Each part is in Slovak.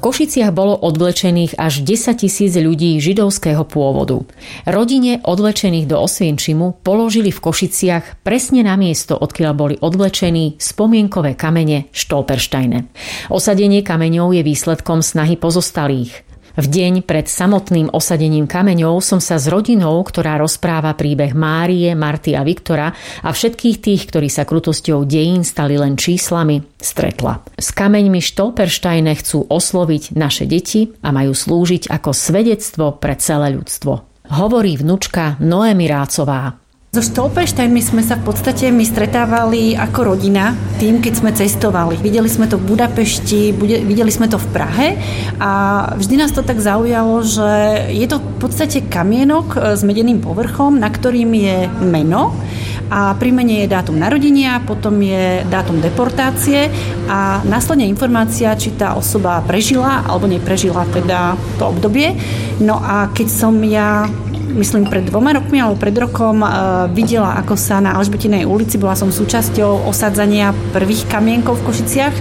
Košiciach bolo odvlečených až 10 000 ľudí židovského pôvodu. Rodine odvlečených do Osvienčimu položili v Košiciach presne na miesto, odkiaľ boli odvlečení, spomienkové kamene Stolpersteine. Osadenie kameňov je výsledkom snahy pozostalých. V deň pred samotným osadením kameňov som sa s rodinou, ktorá rozpráva príbeh Márie, Marty a Viktora a všetkých tých, ktorí sa krutosťou dejín stali len číslami, stretla. S kameňmi Stolpersteine chcú osloviť naše deti a majú slúžiť ako svedectvo pre celé ľudstvo. Hovorí vnučka Noemi Rácová. So Stolpersteinmi sme sa v podstate stretávali ako rodina tým, keď sme cestovali. Videli sme to v Budapešti, videli sme to v Prahe a vždy nás to tak zaujalo, že je to v podstate kamienok s medeným povrchom, na ktorým je meno a pri mene je dátum narodenia, potom je dátum deportácie a následne informácia, či tá osoba prežila alebo neprežila teda to obdobie. No a keď som ja myslím pred 2 rokmi alebo pred rokom videla, ako sa na Alžbetinej ulici, bola som súčasťou osadzania prvých kamienkov v Košiciach,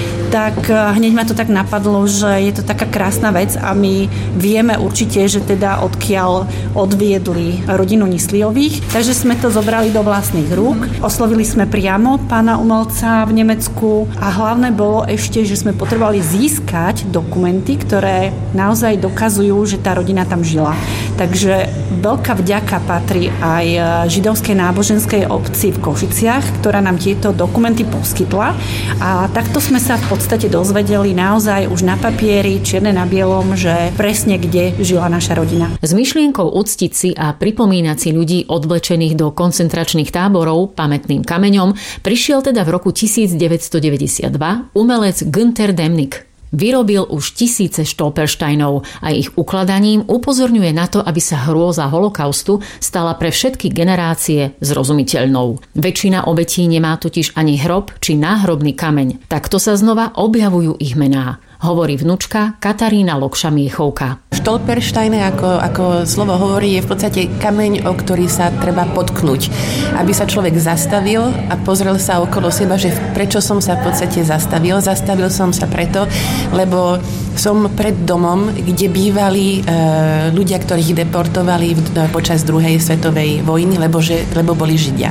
tak hneď ma to tak napadlo, že je to taká krásna vec a my vieme určite, že teda odkiaľ odviedli rodinu Nisliových. Takže sme to zobrali do vlastných rúk. Oslovili sme priamo pána umelca v Nemecku a hlavné bolo ešte, že sme potrebovali získať dokumenty, ktoré naozaj dokazujú, že tá rodina tam žila. Takže veľká vďaka patrí aj židovskej náboženskej obci v Košiciach, ktorá nám tieto dokumenty poskytla a takto sme sa v podstate dozvedeli naozaj už na papieri, čierne na bielom, že presne kde žila naša rodina. S myšlienkou uctiť si a pripomínať si ľudí odvlečených do koncentračných táborov pamätným kameňom prišiel teda v roku 1992 umelec Günther Demnig. Vyrobil už tisíce Stolpersteinov a ich ukladaním upozorňuje na to, aby sa hrôza holokaustu stala pre všetky generácie zrozumiteľnou. Väčšina obetí nemá totiž ani hrob či náhrobný kameň. Takto sa znova objavujú ich mená. Hovorí vnučka Katarína Lokša-Miechovka. Stolpersteine, ako slovo hovorí, je v podstate kameň, o ktorý sa treba potknúť. Aby sa človek zastavil a pozrel sa okolo seba, že prečo som sa v podstate zastavil. Zastavil som sa preto, lebo som pred domom, kde bývali ľudia, ktorých deportovali počas druhej svetovej vojny, lebo boli Židia.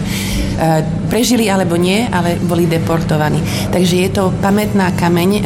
Prežili alebo nie, ale boli deportovaní. Takže je to pamätný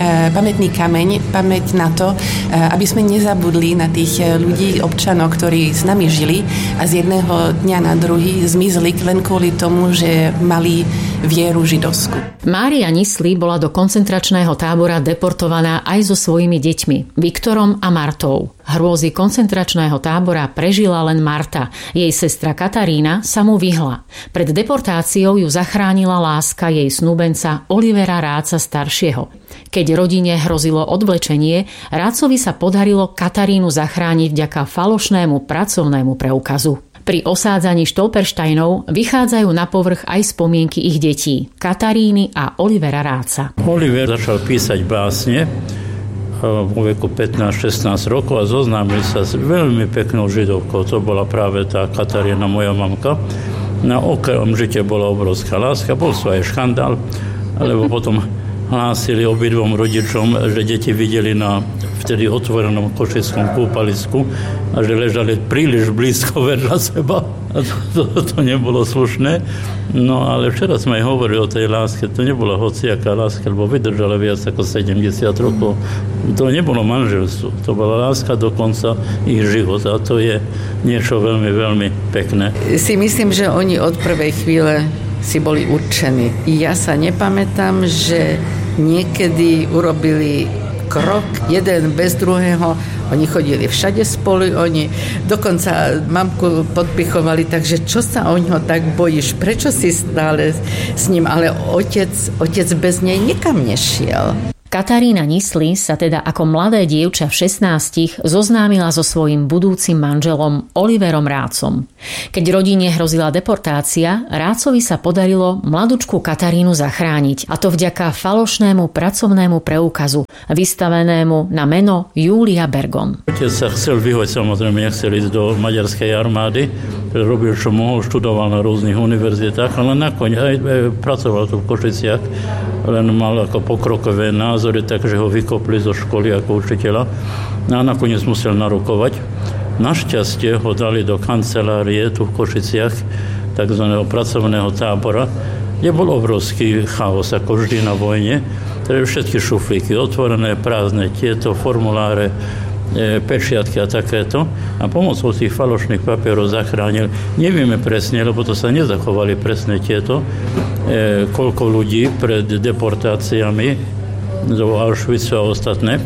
kameň, pamäť na to, aby sme nezabudli na tých ľudí, občanov, ktorí s nami žili a z jedného dňa na druhý zmizli len kvôli tomu, že mali vieru židovskú. Mária Nisli bola do koncentračného tábora deportovaná aj so svojimi deťmi, Viktorom a Martou. Hrôzy koncentračného tábora prežila len Marta. Jej sestra Katarína sa mu vyhla. Pred deportáciou ju zachránila láska jej snúbenca Olivera Ráca staršieho. Keď rodine hrozilo odvlečenie, Rácovi sa podarilo Katarínu zachrániť vďaka falošnému pracovnému preukazu. Pri osádzaní Stolpersteinov vychádzajú na povrch aj spomienky ich detí, Kataríny a Olivera Ráca. Oliver začal písať básne vo veku 15-16 rokov a zoznámil sa s veľmi peknou židovkou. To bola práve tá Katarína, moja mamka. Na okamžite bola obrovská láska, bol to aj škandál, lebo potom hlásili obidvom rodičom, že deti videli na vtedy otvorenom košickom kúpalisku a že ležali príliš blízko vedľa seba. A to nebolo slušné. No ale včera sme aj hovorili o tej láske. To nebola hociaká láska, lebo vydržala viac ako 70 rokov. To nebolo manželstvo. To bola láska do konca ich života. A to je niečo veľmi, veľmi pekné. Si myslím, že oni od prvej chvíle si boli určení. Ja sa nepamätám, že niekedy urobili krok jeden bez druhého. Oni chodili všade spolu, oni dokonca mamku podpichovali, takže čo sa o ňo tak bojíš? Prečo si stále s ním? Ale otec bez nej nikam nešiel. Katarína Nisli sa teda ako mladé dievča v 16 zoznámila so svojím budúcim manželom Oliverom Rácom. Keď rodine hrozila deportácia, Rácovi sa podarilo mladučku Katarínu zachrániť, a to vďaka falošnému pracovnému preukazu, vystavenému na meno Júlia Bergon. Otec sa chcel vyhovať, samozrejme nechcel ísť do maďarskej armády, robil čo mohol, študoval na rôznych univerzitách, ale nakoniec aj pracoval tu v Košiciach len mal ako pokrokové názory, takže ho vykopli zo školy ako učiteľa a nakoniec musel narukovať. Našťastie ho dali do kancelárie tu v Košiciach, takzvaného pracovného tábora, kde bol obrovský chaos, ako vždy na vojne. Teda všetky šuflíky otvorené, prázdne, tieto formuláre, pečiatky a takéto. A pomocou tých falošných papierov zachránil. Nevieme presne, lebo to sa nezachovali presne tieto, koľko ľudí pred deportáciami do Auschwitzu a ostatné.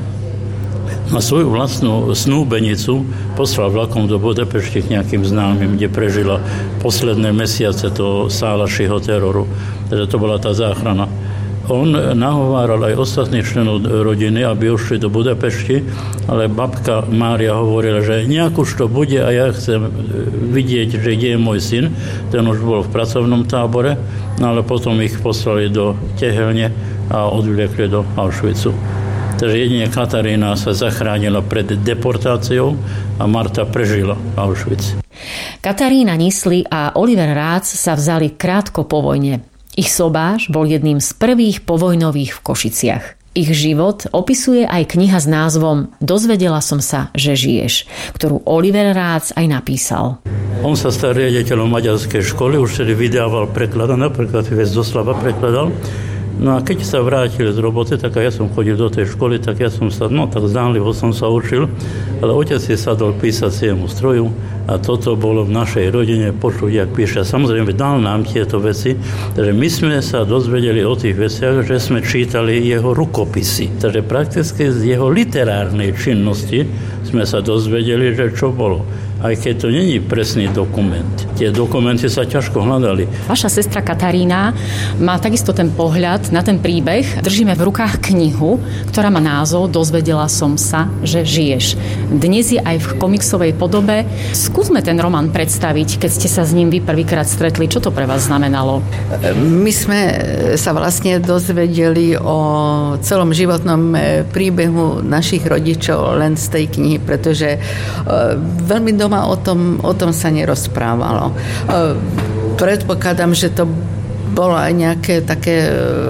Na svoju vlastnú snúbenicu poslal vlakom do Budapešti k nejakým známym, kde prežila posledné mesiace toho Sálašiho teroru. Teda to bola tá záchrana. On nahováral aj ostatných členov rodiny, aby ušli do Budapešti, ale babka Mária hovorila, že nejak už to bude a ja chcem vidieť, že kde je môj syn. Ten už bol v pracovnom tábore, ale potom ich poslali do Tehelne a odvliekli do Auschwitzu. Takže jedine Katarína sa zachránila pred deportáciou a Marta prežila Auschwitz. Katarína Nisli a Oliver Rác sa vzali krátko po vojne. Ich sobáš bol jedným z prvých povojnových v Košiciach. Ich život opisuje aj kniha s názvom Dozvedela som sa, že žiješ, ktorú Oliver Rác aj napísal. On sa stal riaditeľom maďarskej školy, už tedy vydával preklada, napríklad Vezdoslava prekladal. No a keď sa vrátil z roboty, tak ja som chodil do tej školy, tak ja som sa, tak zdánlivo som sa učil, ale otec si sadol písaciemu stroju a toto bolo v našej rodine počuť, jak píše. Samozrejme, dal nám tieto veci, takže my sme sa dozvedeli o tých veciach, že sme čítali jeho rukopisy. Takže prakticky z jeho literárnej činnosti sme sa dozvedeli, že čo bolo. Aj keď to není presný dokument. Tie dokumenty sa ťažko hľadali. Vaša sestra Katarína má takisto ten pohľad na ten príbeh. Držíme v rukách knihu, ktorá má názov Dozvedela som sa, že žiješ. Dnes je aj v komiksovej podobe. Skúsme ten román predstaviť, keď ste sa s ním vy prvýkrát stretli. Čo to pre vás znamenalo? My sme sa vlastne dozvedeli o celom životnom príbehu našich rodičov len z tej knihy, pretože veľmi o tom sa nerozprávalo. Predpokladám, že to bolo aj nejaké také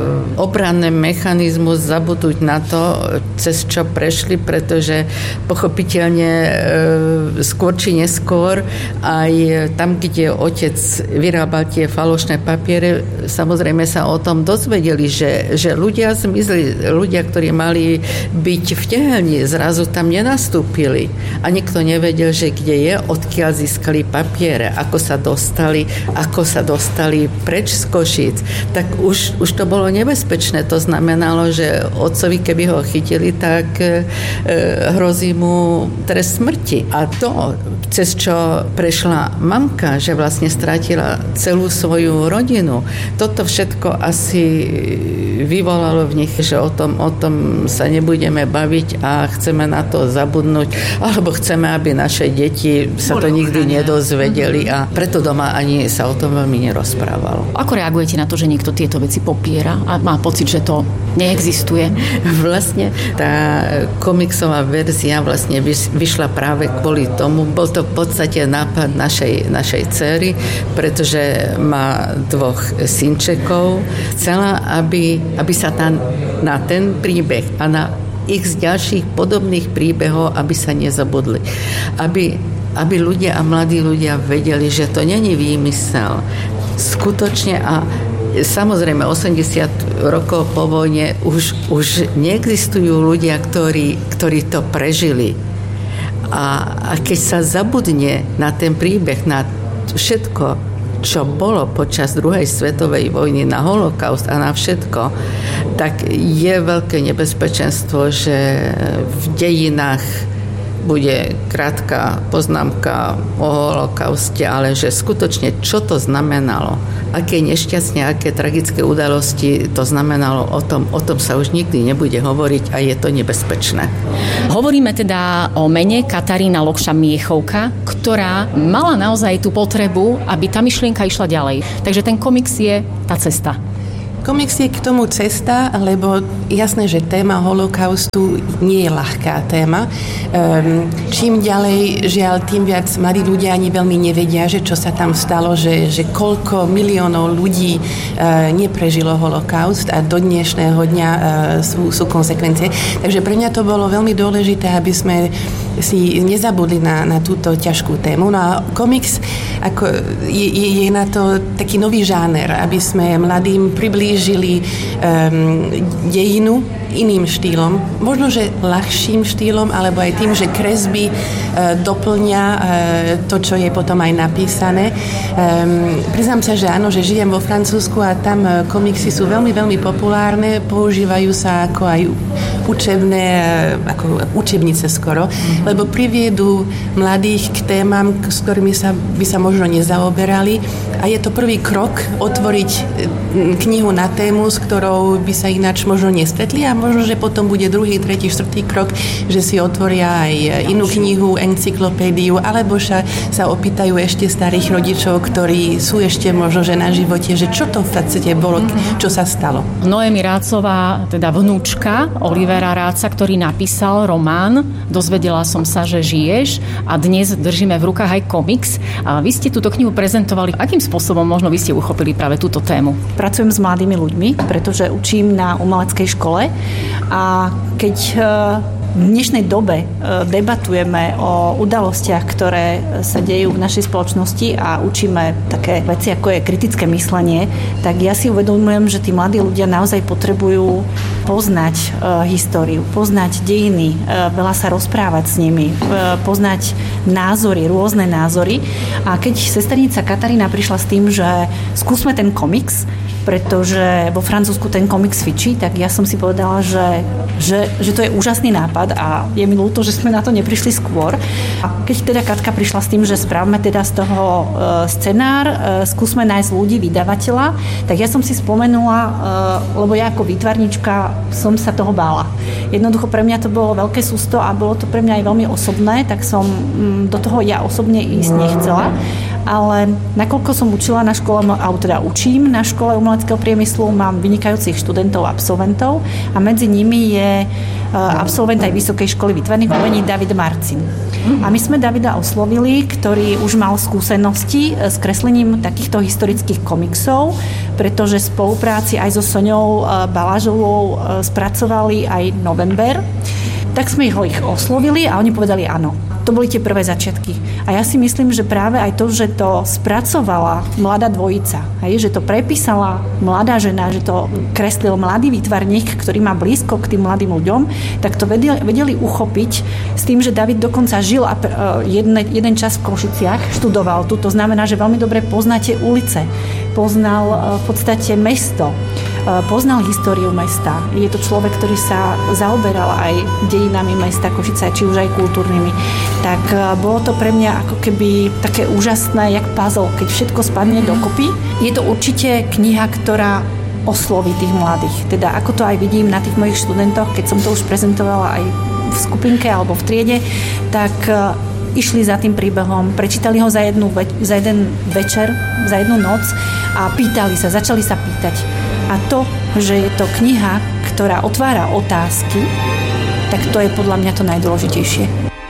obranné mechanizmus zabudnúť na to, cez čo prešli, pretože pochopiteľne skôr či neskôr aj tam, kde otec vyrábal tie falošné papiere, samozrejme sa o tom dozvedeli, že ľudia zmizli, ľudia, ktorí mali byť v Tehelni, zrazu tam nenastúpili a nikto nevedel, že kde je, odkiaľ získali papiere, ako sa dostali preč z Košic. Tak už to bolo nebezpečné. To znamenalo, že otcovi, keby ho chytili, tak hrozí mu trest smrti. A to, cez čo prešla mamka, že vlastne strátila celú svoju rodinu, toto všetko asi vyvolalo v nich, že o tom sa nebudeme baviť a chceme na to zabudnúť, alebo chceme, aby naše deti sa to nikdy nedozvedeli a preto doma ani sa o tom veľmi nerozprávalo. Ako reagujete na to, že niekto tieto veci popiera a má pocit, že to neexistuje? Vlastne tá komiksová verzia vlastne vyšla práve kvôli tomu. Bol to v podstate nápad našej dcery, pretože má 2 synčekov. Chcela, aby sa na ten príbeh a na x ďalších podobných príbehov, aby sa nezabudli. Aby ľudia a mladí ľudia vedeli, že to není výmysel. Skutočne a samozrejme 80 rokov po vojne už neexistujú ľudia, ktorí to prežili. A keď sa zabudne na ten príbeh, na všetko, čo bolo počas druhej svetovej vojny, na holokaust a na všetko, tak je veľké nebezpečenstvo, že v dejinách bude krátka poznámka o holokauste, ale že skutočne, čo to znamenalo, aké nešťastne, aké tragické udalosti to znamenalo, o tom sa už nikdy nebude hovoriť a je to nebezpečné. Hovoríme teda o mene Katarína Lokša-Miechovka, ktorá mala naozaj tú potrebu, aby tá myšlienka išla ďalej. Takže ten komiks je tá cesta. Komiks je k tomu cesta, lebo jasné, že téma holokaustu nie je ľahká téma. Čím ďalej, žiaľ, tým viac mladí ľudia ani veľmi nevedia, že čo sa tam stalo, že koľko miliónov ľudí neprežilo holokaust a do dnešného dňa sú konsekvencie. Takže pre mňa to bolo veľmi dôležité, aby sme si nezabudli na túto ťažkú tému. No a komiks ako je na to taký nový žáner, aby sme mladým priblížili dejinu iným štýlom, možno, že ľahším štýlom, alebo aj tým, že kresby doplňa to, čo je potom aj napísané. Priznám sa, že áno, že žijem vo Francúzsku a tam komiksy sú veľmi, veľmi populárne, používajú sa ako aj učebné, ako učebnice skoro, lebo priviedú mladých k témam, s ktorými by sa možno nezaoberali, a je to prvý krok otvoriť knihu na tému, s ktorou by sa ináč možno nestretli, a možno, že potom bude druhý, tretí, štvrtý krok, že si otvoria aj inú knihu, encyklopédiu, alebo sa opýtajú ešte starých rodičov, ktorí sú ešte možno, že na živote, že čo to v podstate bolo, čo sa stalo. Noémi Rácová, teda vnúčka Olivera Ráca, ktorý napísal román Dozvedela som sa, že žiješ, a dnes držíme v rukách aj komiks. A vy ste túto knihu prezentovali. Akým spôsobom možno vy ste uchopili práve túto tému? Pracujem s mladými ľuďmi, pretože učím na umeleckej škole, a keď v dnešnej dobe debatujeme o udalostiach, ktoré sa dejú v našej spoločnosti, a učíme také veci, ako je kritické myslenie, tak ja si uvedomujem, že tí mladí ľudia naozaj potrebujú poznať históriu, poznať dejiny, veľa sa rozprávať s nimi, poznať názory, rôzne názory. A keď sesternica Katarína prišla s tým, že skúsme ten komiks, pretože vo Francúzsku ten komiks fičí, tak ja som si povedala, že to je úžasný nápad a je mi ľúto, že sme na to neprišli skôr. A keď teda Katka prišla s tým, že správame teda z toho scenár, skúsme nájsť ľudí, vydavateľa, tak ja som si spomenula, lebo ja ako výtvarnička som sa toho bála. Jednoducho pre mňa to bolo veľké sústo a bolo to pre mňa aj veľmi osobné, tak som do toho ja osobne ísť nechcela. Ale nakoľko som učila na škole, alebo teda učím na škole umeleckého priemyslu, mám vynikajúcich študentov a absolventov, a medzi nimi je absolvent aj Vysokej školy výtvarných umení David Marcin. A my sme Davida oslovili, ktorý už mal skúsenosti s kreslením takýchto historických komiksov, pretože v spolupráci aj so Soňou Balážovou spracovali aj November. Tak sme ich oslovili a oni povedali áno. To boli tie prvé začiatky. A ja si myslím, že práve aj to, že to spracovala mladá dvojica, že to prepísala mladá žena, že to kreslil mladý výtvarník, ktorý má blízko k tým mladým ľuďom, tak to vedeli uchopiť s tým, že David dokonca žil a jeden čas v Košiciach študoval tu. To znamená, že veľmi dobre poznáte ulice, poznal v podstate mesto, poznal históriu mesta. Je to človek, ktorý sa zaoberal aj dejinami mesta Košice, či už aj kultúrnymi. Tak bolo to pre mňa ako keby také úžasné, jak puzzle, keď všetko spadne dokopy. Je to určite kniha, ktorá osloví tých mladých. Teda ako to aj vidím na tých mojich študentoch, keď som to už prezentovala aj v skupinke alebo v triede, tak išli za tým príbehom, prečítali ho za jeden večer, za jednu noc a začali sa pýtať. A to, že je to kniha, ktorá otvára otázky, tak to je podľa mňa to najdôležitejšie.